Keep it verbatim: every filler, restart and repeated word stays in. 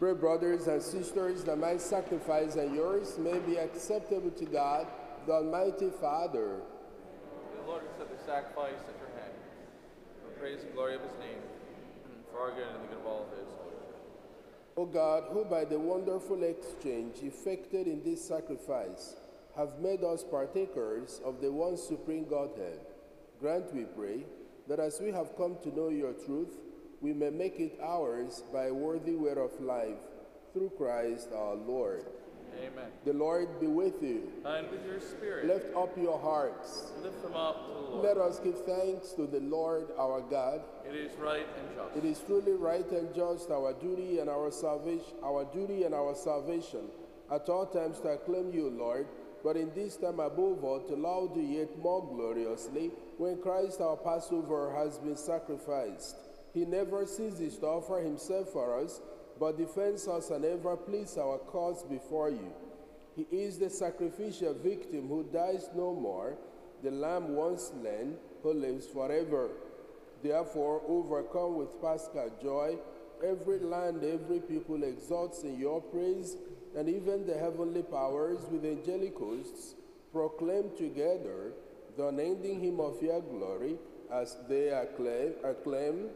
Pray, brothers and sisters, that my sacrifice and yours may be acceptable to God, the Almighty Father. The Lord accept the sacrifice at your hand, for the praise and glory of his name, for our good and the good of all his holy church. O God, who by the wonderful exchange effected in this sacrifice have made us partakers of the one supreme Godhead, grant, we pray, that as we have come to know your truth, we may make it ours by a worthy way of life, through Christ our Lord. Amen. The Lord be with you. And with your spirit. Lift up your hearts. Lift them up to the Lord. Let us give thanks to the Lord our God. It is right and just. It is truly right and just, our duty and our salvation, our duty and our salvation, at all times to acclaim you, Lord, but in this time above all to laud you yet more gloriously, when Christ our Passover has been sacrificed. He never ceases to offer himself for us, but defends us and ever pleads our cause before you. He is the sacrificial victim who dies no more, the Lamb once slain, who lives forever. Therefore, overcome with paschal joy, every land, every people exalts in your praise, and even the heavenly powers with angelic hosts proclaim together the unending hymn of your glory, as they acclaim, acclaim